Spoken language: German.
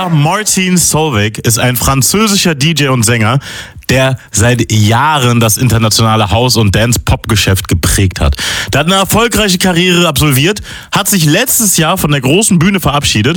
Ja, Martin Solveig ist ein französischer DJ und Sänger, der seit Jahren das internationale House- und Dance-Pop-Geschäft geprägt hat. Der hat eine erfolgreiche Karriere absolviert, hat sich letztes Jahr von der großen Bühne verabschiedet